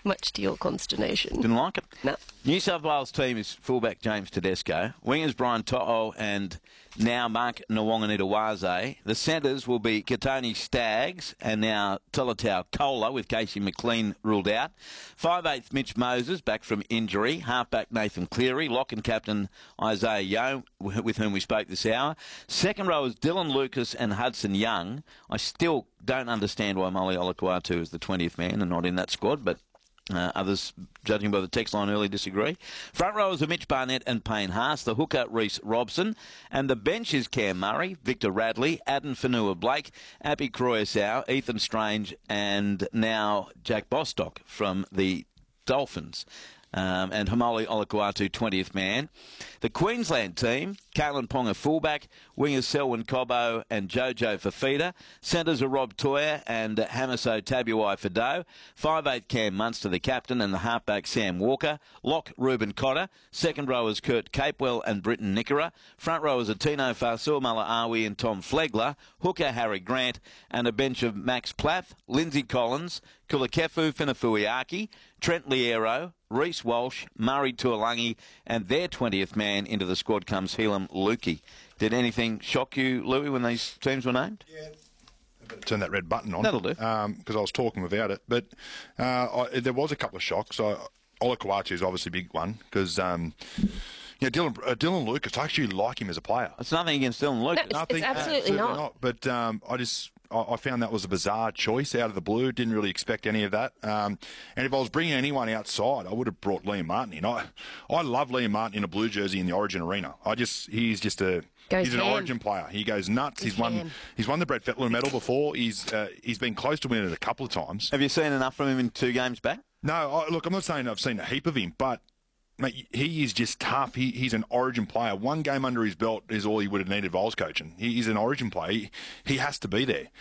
much to your consternation. Didn't like it? No. New South Wales team is fullback James Tedesco, wingers Brian To'o and now Mark Nwanganitawaze. The centres will be Katoni Staggs and now Tolatau Kola with Casey McLean ruled out. 5'8" Mitch Moses back from injury. Halfback Nathan Cleary. Lock and captain Isaiah Yeo, with whom we spoke this hour. Second row is Dylan Lucas and Hudson Young. I still don't understand why Molly Olakuatu is the 20th man and not in that squad, but others, judging by the text line early, disagree. Front rowers are Mitch Barnett and Payne Haas. The hooker, Reece Robson. And the bench is Cam Murray, Victor Radley, Adam Fanua-Blake, Appy Croyasau, Ethan Strange, and now Jack Bostock from the Dolphins. And Hamoli Olakuatu, 20th man. The Queensland team, Kalen Ponga fullback, wingers Selwyn Cobbo and Jojo Fafita. Centres are Rob Toya and Hamiso Tabuai Fado. 5'8" Cam Munster, the captain, and the halfback Sam Walker. Lock Ruben Cotter. Second rowers Kurt Capewell and Britton Nickera. Front rowers are Tino Fasua Malaawi and Tom Flegler. Hooker Harry Grant. And a bench of Max Plath, Lindsay Collins, Kulakefu Finafuiaki, Trent Liero, Reece Walsh, Murray Tuolangi, and their 20th man into the squad comes Helam Lukey. Did anything shock you, Louis, when these teams were named? Yeah. Turn that red button on. That'll do. Because I was talking without it. But there was a couple of shocks. Olakuatu is obviously a big one because... Dylan Lucas, I actually like him as a player. It's nothing against Dylan Lucas. No, it's absolutely not. But I found that was a bizarre choice out of the blue. Didn't really expect any of that. And if I was bringing anyone outside, I would have brought Liam Martin in. I love Liam Martin in a blue jersey in the Origin arena. He's an Origin player. He goes nuts. He's won the Brett Fettler medal before. He's been close to winning it a couple of times. Have you seen enough from him in 2 games back? No, look, I'm not saying I've seen a heap of him, but mate, he is just tough. He's an Origin player. 1 game under his belt is all he would have needed if I was coaching. He's an Origin player. He has to be there.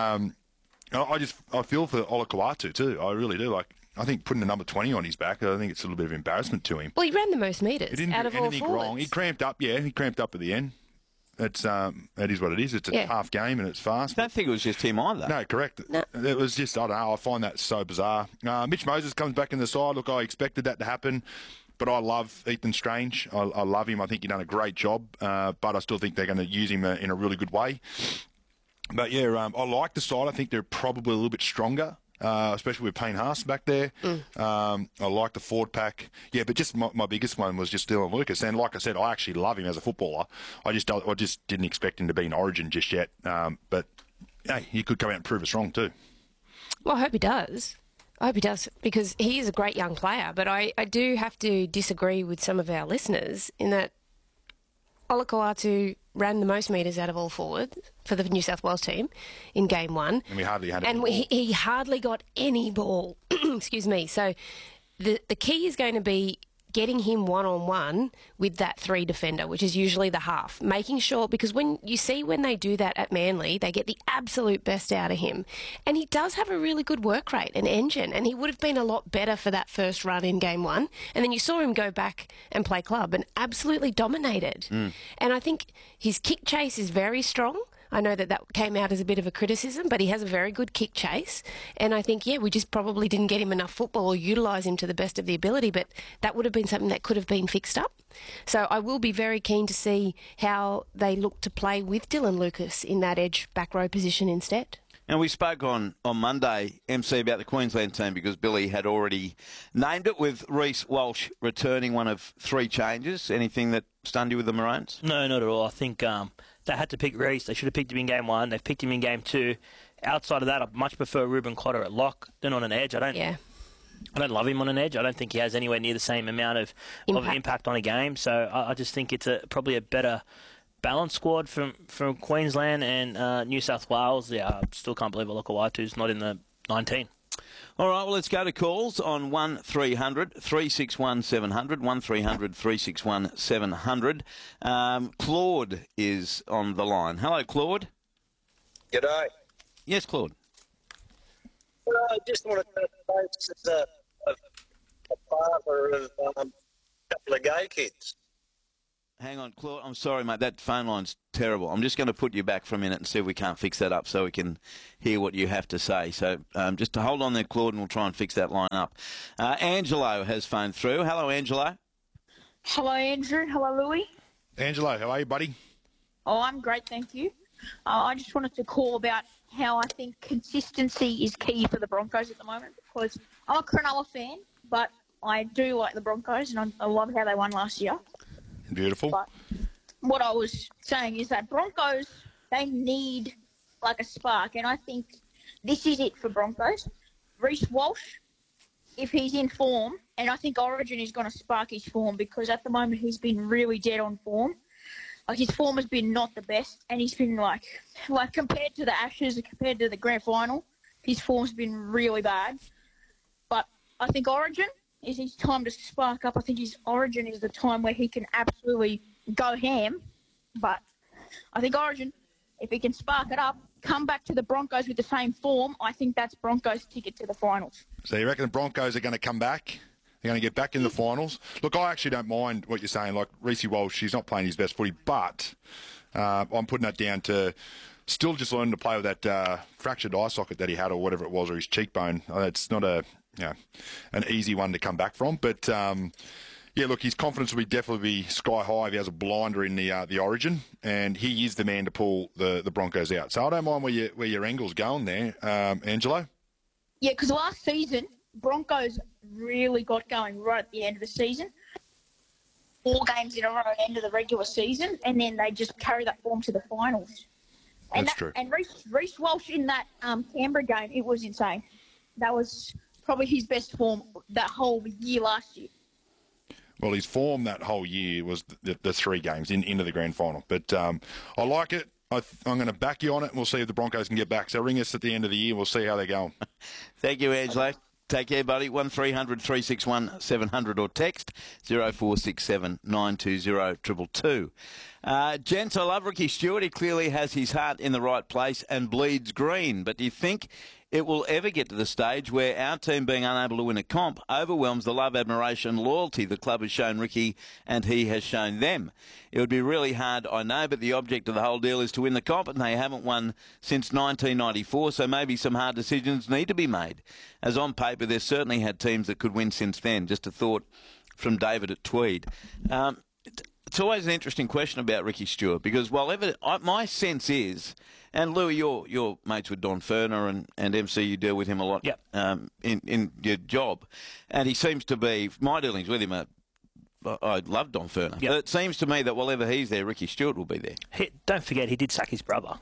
I feel for Olakuatu too. I really do. I think putting the number 20 on his back, I think it's a little bit of embarrassment to him. Well, he ran the most metres out of all forwards. Wrong. He cramped up. Yeah, he cramped up at the end. That is what it is. It's a tough game and it's fast. I don't think it was just him either. No, correct. No. It was just, I don't know, I find that so bizarre. Mitch Moses comes back in the side. Look, I expected that to happen, but I love Ethan Strange. I love him. I think he's done a great job, but I still think they're going to use him in a really good way. But yeah, I like the side. I think they're probably a little bit stronger. Especially with Payne Haas back there. I like the forward pack. Yeah, but just my biggest one was just Dylan Lucas. And like I said, I actually love him as a footballer. I just didn't expect him to be in Origin just yet. But hey, he could come out and prove us wrong too. Well, I hope he does. Because he is a great young player. But I do have to disagree with some of our listeners in that Olakuatu ran the most metres out of all forwards for the New South Wales team in Game 1. And we hardly had he hardly got any ball. Excuse me. So the key is going to be getting him one-on-one with that 3 defender, which is usually the half. Making sure, because when they do that at Manly, they get the absolute best out of him. And he does have a really good work rate, an engine, and he would have been a lot better for that first run in Game 1. And then you saw him go back and play club and absolutely dominated. And I think his kick chase is very strong. I know that came out as a bit of a criticism, but he has a very good kick chase. And I think, we just probably didn't get him enough football or utilise him to the best of the ability, but that would have been something that could have been fixed up. So I will be very keen to see how they look to play with Dylan Lucas in that edge back row position instead. And we spoke on Monday, MC, about the Queensland team because Billy had already named it with Reece Walsh returning one of 3 changes. Anything that stunned you with the Maroons? No, not at all. I think they had to pick Reece. They should have picked him in Game 1. They've picked him in Game 2. Outside of that, I much prefer Ruben Cotter at lock than on an edge. I don't love him on an edge. I don't think he has anywhere near the same amount of impact on a game. So I just think it's probably a better balanced squad from Queensland and New South Wales. Yeah, I still can't believe Olakuatu's not in the 19. All right, well, let's go to calls on 1300 361 700, 1300 361 700. Claude is on the line. Hello, Claude. G'day. Yes, Claude. Well, I just wanted to know as a father of a couple of gay kids. Hang on, Claude. I'm sorry, mate. That phone line's terrible. I'm just going to put you back for a minute and see if we can't fix that up so we can hear what you have to say. So just to hold on there, Claude, and we'll try and fix that line up. Angelo has phoned through. Hello, Angelo. Hello, Andrew. Hello, Louis. Angelo, how are you, buddy? Oh, I'm great, thank you. I just wanted to call about how I think consistency is key for the Broncos at the moment, because I'm a Cronulla fan, but I do like the Broncos, and I love how they won last year. Beautiful. But what I was saying is that Broncos, they need like a spark, and I think this is it for Broncos. Reece Walsh, if he's in form, and I think Origin is going to spark his form, because at the moment he's been really dead on form. Like, his form has been not the best, and he's been like compared to the Ashes, compared to the grand final, his form's been really bad. But I think Origin is his time to spark up. I think his Origin is the time where he can absolutely go ham. But I think Origin, if he can spark it up, come back to the Broncos with the same form, I think that's Broncos' ticket to the finals. So you reckon the Broncos are going to come back? They're going to get back in the finals? Look, I actually don't mind what you're saying. Like, Reece Walsh, he's not playing his best footy, but I'm putting that down to still just learning to play with that fractured eye socket that he had, or whatever it was, or his cheekbone. It's not an easy one to come back from. But, yeah, look, his confidence will definitely be sky high if he has a blinder in the Origin, and he is the man to pull the Broncos out. So I don't mind where your angle's going there, Angelo. Yeah, because last season, Broncos really got going right at the end of the season. 4 games in a row at the end of the regular season, and then they just carry that form to the finals. And That's true. And Reece Walsh in that Canberra game, it was insane. That was probably his best form that whole year last year. Well, his form that whole year was the 3 games into the grand final. But I like it. I'm going to back you on it, and we'll see if the Broncos can get back. So ring us at the end of the year. We'll see how they're going. Thank you, Angelo. Take care, buddy. 1300 361 700 or text 0467 920 222. Gents, I love Ricky Stuart. He clearly has his heart in the right place and bleeds green. But do you think it will ever get to the stage where our team being unable to win a comp overwhelms the love, admiration, loyalty the club has shown Ricky and he has shown them? It would be really hard, I know, but the object of the whole deal is to win the comp, and they haven't won since 1994, so maybe some hard decisions need to be made. As on paper, there's certainly had teams that could win since then. Just a thought from David at Tweed. It's always an interesting question about Ricky Stuart, because my sense is, and Louis, you're mates with Don Ferner and MC, you deal with him a lot. Yep. In your job, and he seems to be, my dealings with him I love Don Ferner. Yep. But it seems to me that wherever he's there, Ricky Stuart will be there. Don't forget, he did sack his brother,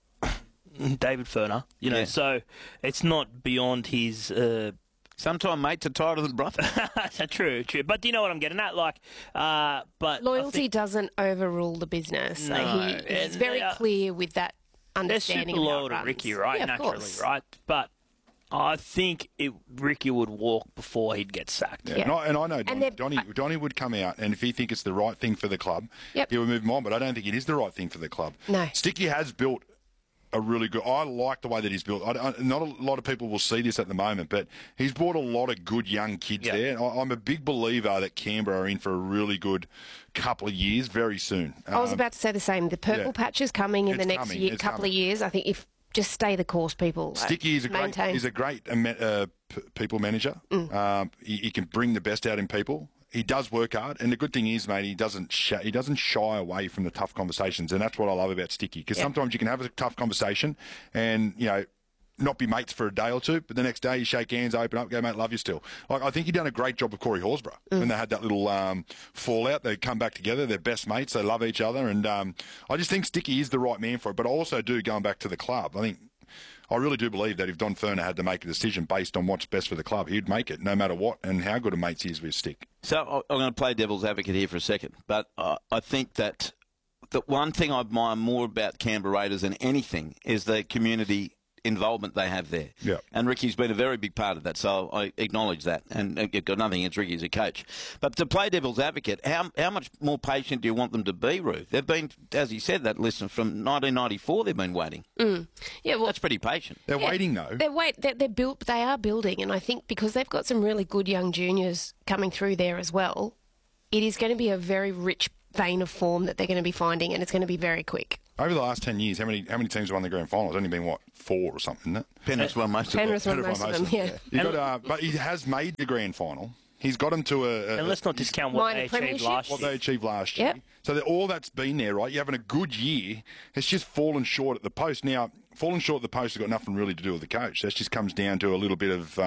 David Ferner. So it's not beyond his. Sometimes mates are tighter than brother. True. But do you know what I'm getting at? But loyalty doesn't overrule the business. No, He's very clear with that they're understanding. super loyal to Ricky, right? Yeah, naturally, course. right? But I think Ricky would walk before he'd get sacked. Yeah. And I know Donnie would come out, and if he thinks it's the right thing for the club, he would move him on. But I don't think it is the right thing for the club. No. Sticky has built a really good. I like the way that he's built. Not a lot of people will see this at the moment, but he's brought a lot of good young kids there. I'm a big believer that Canberra are in for a really good couple of years very soon. I was about to say the same. The purple patch is coming in the next couple of years. I think if just stay the course, people. Sticky is a great people manager. He can bring the best out in people. He does work hard, and the good thing is, mate, he doesn't shy away from the tough conversations, and that's what I love about Sticky. Because sometimes you can have a tough conversation, and not be mates for a day or two, but the next day you shake hands, open up, go, mate, love you still. I think he done a great job with Corey Horsburgh when they had that little fallout. They come back together, they're best mates, they love each other, and I just think Sticky is the right man for it. But I also do, going back to the club, I really do believe that if Don Ferner had to make a decision based on what's best for the club, he'd make it no matter what and how good a mates he is with Stick. So I'm going to play devil's advocate here for a second, but I think that the one thing I admire more about Canberra Raiders than anything is the community involvement they have there. Yeah. And Ricky's been a very big part of that, so I acknowledge that. And I've got nothing against Ricky as a coach. But to play devil's advocate, how much more patient do you want them to be, Ruth? They've been, as he said, that listen, from 1994 they've been waiting. Yeah, well, that's pretty patient. They're waiting, though. They are building, and I think because they've got some really good young juniors coming through there as well, it is going to be a very rich vein of form that they're going to be finding, and it's going to be very quick. Over the last 10 years, how many teams have won the grand final? It's only been, 4 or something, isn't it? Penrith won most of it. Penrith won most of them, yeah. But he has made the grand final. He's got them to and let's not discount what they achieved last year. What they achieved last year. Yep. So all that's been there, right? You're having a good year. It's just fallen short at the post. Now, falling short at the post has got nothing really to do with the coach. That just comes down to a little bit of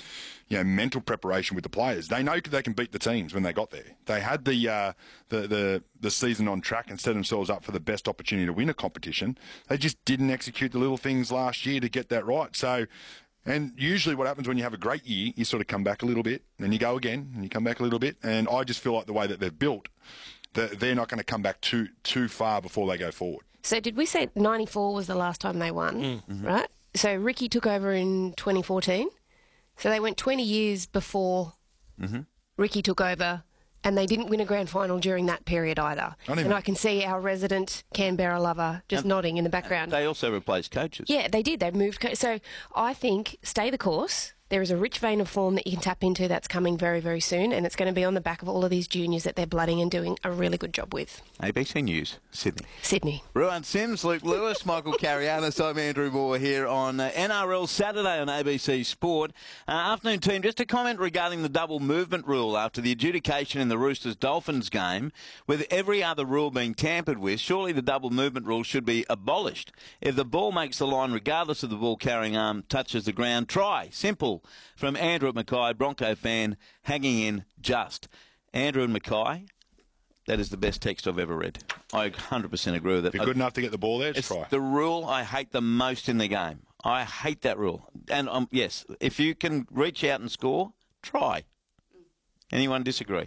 mental preparation with the players. They know they can beat the teams when they got there. They had the season on track and set themselves up for the best opportunity to win a competition. They just didn't execute the little things last year to get that right. So... And usually what happens when you have a great year, you sort of come back a little bit, then you go again, and you come back a little bit. And I just feel like the way that they're built, that they're not going to come back too far before they go forward. So did we say 94 was the last time they won, right? So Ricky took over in 2014. So they went 20 years before Ricky took over, and they didn't win a grand final during that period either. And I can see our resident Canberra lover just nodding in the background. They also replaced coaches. Yeah, they did. They moved. So I think stay the course. There is a rich vein of form that you can tap into that's coming very, very soon, and it's going to be on the back of all of these juniors that they're blooding and doing a really good job with. ABC News, Sydney. Sydney. Ruan Sims, Luke Lewis, Michael Carianis. I'm Andrew Moore here on NRL Saturday on ABC Sport. Afternoon team, just a comment regarding the double movement rule after the adjudication in the Roosters-Dolphins game. With every other rule being tampered with, surely the double movement rule should be abolished. If the ball makes the line regardless of the ball carrying arm touches the ground, try. Simple. From Andrew at Mackay, Bronco fan, hanging in just. Andrew and Mackay, that is the best text I've ever read. I 100% agree with it. If you're good enough to get the ball there, just try. The rule I hate the most in the game. I hate that rule. And yes, if you can reach out and score, try. Anyone disagree?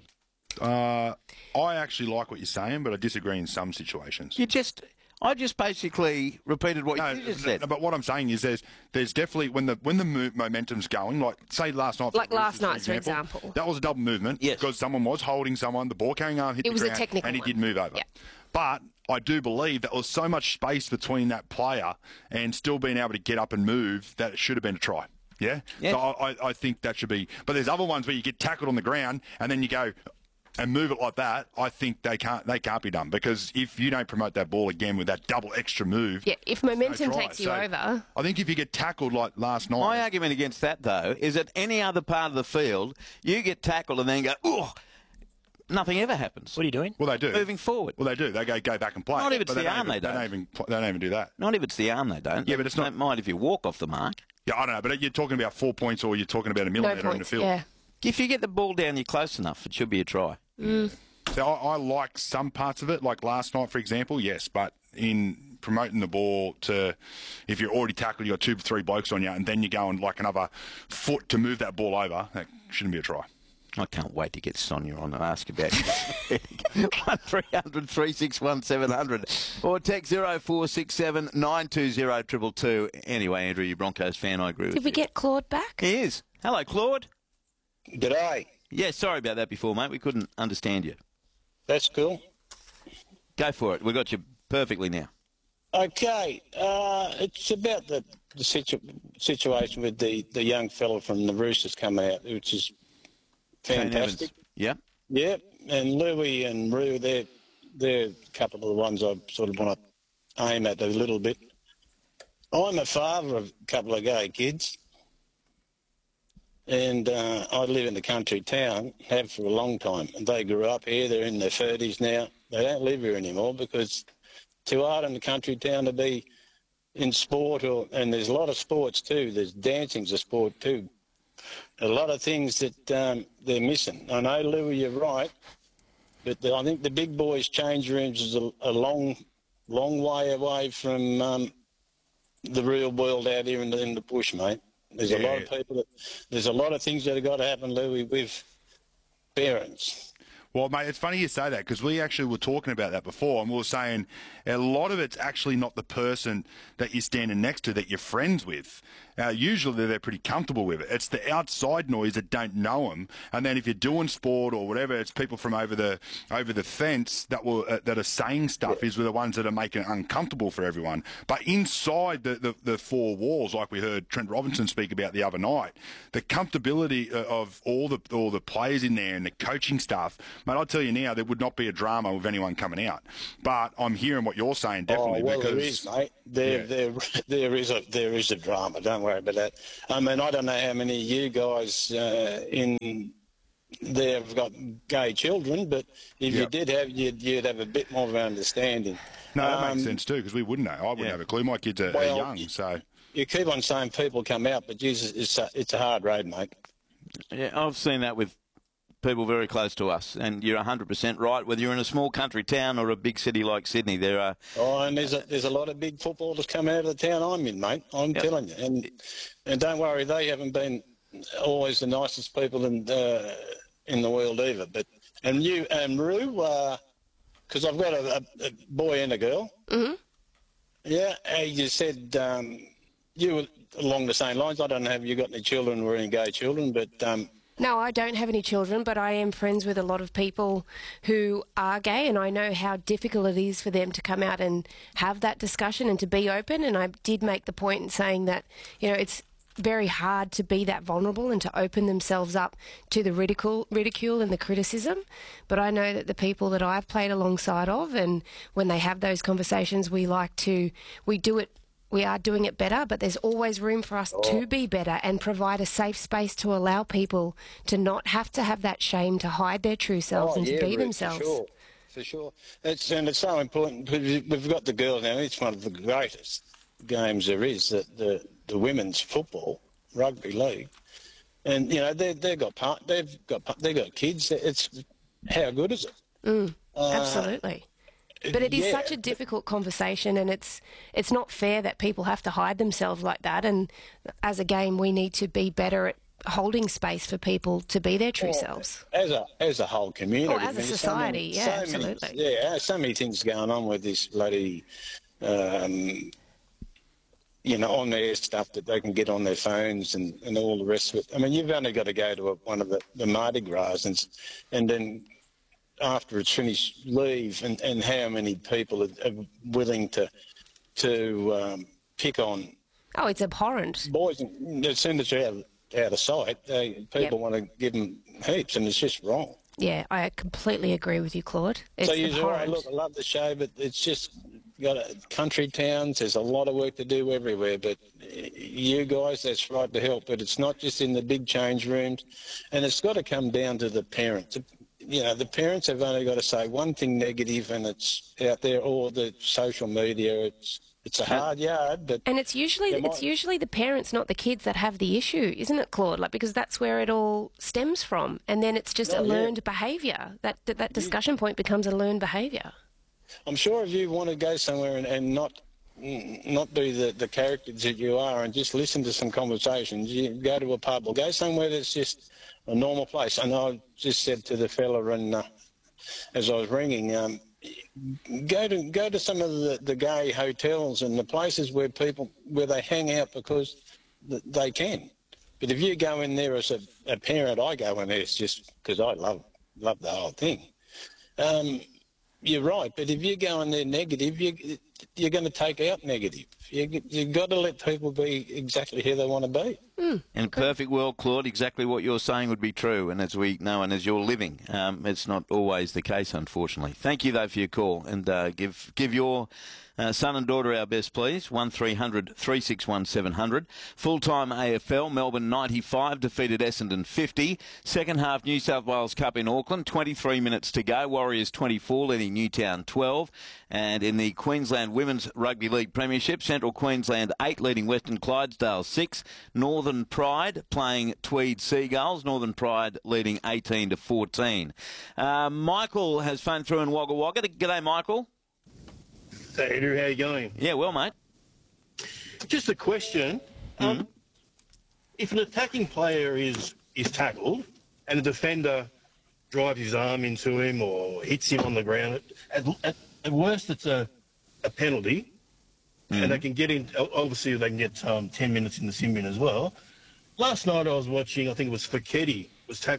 I actually like what you're saying, but I disagree in some situations. I just basically repeated what you just said. But what I'm saying is there's definitely, when the momentum's going, like, say last night. Like last night, for example. That was a double movement. Yes. Because someone was holding someone, the ball carrying arm hit the ground. It was a technical and he one. did move over. Yeah. But I do believe that there was so much space between that player and still being able to get up and move that it should have been a try. Yeah? So I think that should be. But there's other ones where you get tackled on the ground and then you go and move it like that. I think they can't be done, because if you don't promote that ball again with that double extra move, if momentum takes you over. I think if you get tackled like last night. My argument against that, though, is that any other part of the field, you get tackled and then go, oh, nothing ever happens. What are you doing? Well, they do. Moving forward. Well, they do. They go back and play. Not if it's the arm, they don't. They don't even do that. Not if it's the arm, they don't. Yeah, but it's not. They don't mind if you walk off the mark. Yeah, I don't know, but you're talking about 4 points or you're talking about a millimetre in the field. Yeah. If you get the ball down, you're close enough. It should be a try. So I like some parts of it, like last night, for example, yes, but in promoting the ball to, if you're already tackled, you've got 2 or 3 blokes on you, and then you're going like another foot to move that ball over, that shouldn't be a try. I can't wait to get Sonia on and ask about it. 1300 361 700 or text 0467 920 222. Anyway, Andrew, you Broncos fan, I agree with you. Did we get Claude back? He is. Hello, Claude. G'day. Yeah, sorry about that before, mate. We couldn't understand you. That's cool. Go for it. We got you perfectly now. Okay. It's about the situation with the young fella from the Roosters coming out, which is fantastic. Yeah. Yeah, and Louis and Rue, they're a couple of the ones I sort of want to aim at a little bit. I'm a father of a couple of gay kids, and I live in the country town, have for a long time. And they grew up here, they're in their 30s now. They don't live here anymore because it's too hard in the country town to be in sport, and there's a lot of sports too. There's dancing's a sport too. A lot of things that they're missing. I know, Louis, you're right, but I think the big boys' change rooms is a long way away from the real world out here in the bush, mate. There's a lot of people there's a lot of things that have got to happen, Louis, with parents. Well, mate, it's funny you say that, because we actually were talking about that before, and we were saying a lot of it's actually not the person that you're standing next to that you're friends with. usually they're pretty comfortable with it. It's the outside noise that don't know them, and then if you're doing sport or whatever, it's people from over the fence that are saying stuff is the ones that are making it uncomfortable for everyone. But inside the four walls, like we heard Trent Robinson speak about the other night, the comfortability of all the players in there and the coaching staff, mate, I'll tell you now, there would not be a drama with anyone coming out. But I'm hearing what you're saying, definitely. Well, because there is, mate. There is a drama. Don't worry about that. I mean, I don't know how many of you guys in there have got gay children, but if you did have, you'd have a bit more of an understanding. No, that makes sense too, because we wouldn't know. I wouldn't have a clue. My kids are young, so. You keep on saying people come out, but Jesus, it's a hard road, mate. Yeah, I've seen that with people very close to us, and you're 100% right. Whether you're in a small country town or a big city like Sydney, there are. Oh, and there's a lot of big footballers come out of the town I'm in, mate. I'm telling you, and don't worry, they haven't been always the nicest people in the world either. But and you and Rue, because I've got a boy and a girl. Mm-hmm. Yeah, you said you were along the same lines. I don't know if you got any children or any gay children, but. No, I don't have any children, but I am friends with a lot of people who are gay, and I know how difficult it is for them to come out and have that discussion and to be open. And I did make the point in saying that, it's very hard to be that vulnerable and to open themselves up to the ridicule and the criticism. But I know that the people that I've played alongside of, and when they have those conversations, we are doing it better, but there's always room for us to be better and provide a safe space to allow people to not have to have that shame to hide their true selves and to be themselves. For sure. It's so important. We've got the girls now. It's one of the greatest games there is, the women's football, rugby league. And, they've got kids. It's how good is it? Absolutely. But it is such a difficult conversation, and it's not fair that people have to hide themselves like that. And as a game, we need to be better at holding space for people to be their true selves. As a whole community. Or as a society, absolutely. So many things going on with this bloody, on their stuff that they can get on their phones and all the rest of it. I mean, you've only got to go to one of the Mardi Gras and then after it's finished, leave, and how many people are willing to pick on. Oh, it's abhorrent. Boys, as soon as you're out of sight, people want to give them heaps, and it's just wrong. Yeah, I completely agree with you, Claude. It's abhorrent. Right. Look, I love the show, but it's just country towns. There's a lot of work to do everywhere, but you guys, that's right to help. But it's not just in the big change rooms, and it's got to come down to the parents. The parents have only got to say one thing negative, and it's out there, or the social media. It's a hard yard, but and it's usually the parents, not the kids, that have the issue, isn't it, Claude? Like, because that's where it all stems from, and then it's just a learned behaviour. That discussion point becomes a learned behaviour. I'm sure if you want to go somewhere and not be the characters that you are, and just listen to some conversations, you go to a pub or go somewhere that's just a normal place. And I just said to the fella, and as I was ringing, go to some of the gay hotels and the places where they hang out because they can. But if you go in there as a parent, I go in there it's just because I love the whole thing. You're right, but if you go in there negative, you're going to take out negative. You've got to let people be exactly who they want to be. In a perfect world, Claude, exactly what you're saying would be true, and as we know and as you're living, it's not always the case, unfortunately. Thank you, though, for your call, and give your son and daughter our best, please. 1300 361 700. Full-time AFL, Melbourne 95 defeated Essendon 50. Second half New South Wales Cup in Auckland, 23 minutes to go. Warriors 24 leading Newtown 12. And in the Queensland Women's Rugby League Premiership, Central Queensland 8 leading Western Clydesdale 6. Northern Pride playing Tweed Seagulls. Northern Pride leading 18-14. Michael has phoned through in Wagga Wagga. G'day, Michael. Hey, Andrew, how you going? Yeah, well, mate. Just a question. If an attacking player is tackled and a defender drives his arm into him or hits him on the ground, at worst it's a penalty. and they can get in. Obviously, they can get 10 minutes in the sim bin as well. Last night I was watching. I think it was Fekete was tackled